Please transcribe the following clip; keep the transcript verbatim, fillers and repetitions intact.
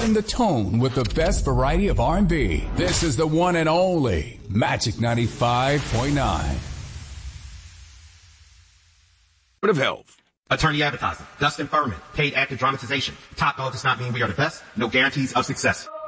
setting the tone with the best variety of R and B. This is the one and only Magic ninety-five point nine. of Health. Attorney advertising. Dustin Furman. Paid actor dramatization. Top Dog does not mean we are the best. No guarantees of success.